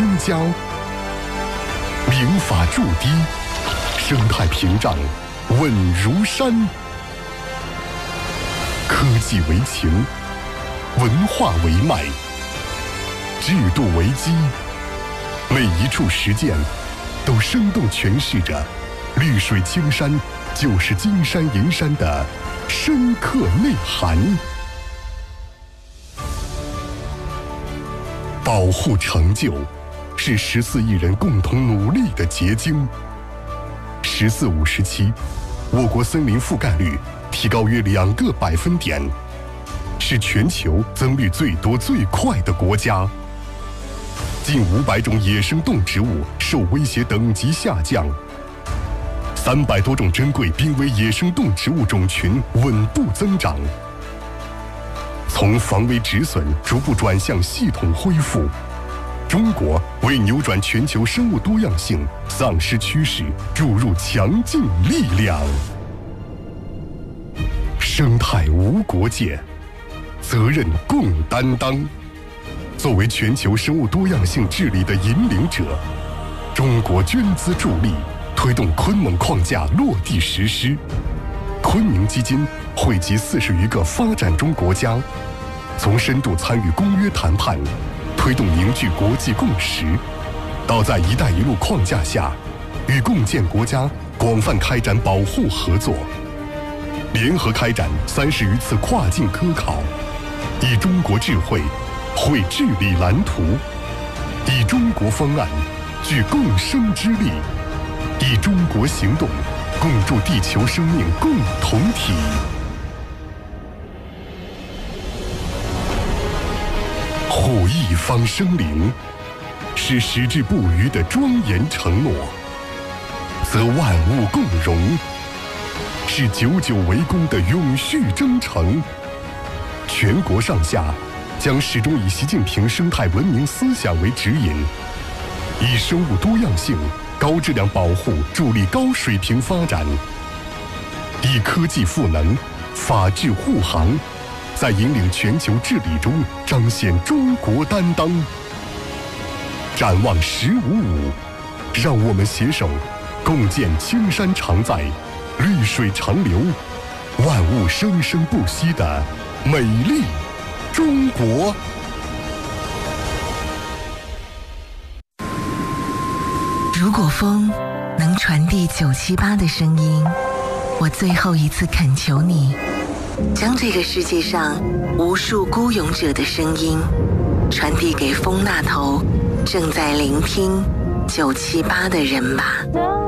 新疆，民法筑堤，生态屏障稳如山。科技为情，文化为脉，制度为基，每一处实践都生动诠释着绿水青山就是金山银山的深刻内涵。保护成就是14亿人共同努力的结晶。“14五”时期，我国森林覆盖率提高约2个百分点，是全球增绿最多最快的国家。近500种野生动植物受威胁等级下降，300多种珍贵濒危野生动植物种群稳步增长。从防微止损逐步转向系统恢复，中国为扭转全球生物多样性丧失趋势注入强劲力量。生态无国界，责任共担当。作为全球生物多样性治理的引领者，中国捐资助力，推动昆蒙框架落地实施。昆明基金汇集40余个发展中国家，从深度参与公约谈判，推动凝聚国际共识，到在“一带一路”框架下，与共建国家广泛开展保护合作，联合开展30余次跨境科考，以中国智慧绘治理蓝图，以中国方案聚共生之力，以中国行动共筑地球生命共同体。护一方生灵，是矢志不渝的庄严承诺；则万物共荣，是久久为功的永续征程。全国上下将始终以习近平生态文明思想为指引，以生物多样性高质量保护助力高水平发展，以科技赋能、法治护航，在引领全球治理中彰显中国担当。展望“15五”，让我们携手共建青山常在、绿水长流、万物生生不息的美丽中国。 如果风能传递978的声音，我最后一次恳求你，将这个世界上无数孤勇者的声音传递给风那头正在聆听978的人吧。